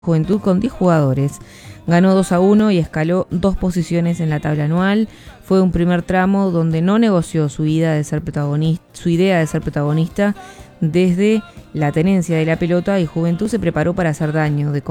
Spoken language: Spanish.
Juventud con 10 jugadores. Ganó 2-1 y escaló 2 posiciones en la tabla anual. Fue un primer tramo donde no negoció su idea de ser protagonista desde la tenencia de la pelota, y Juventud se preparó para hacer daño, de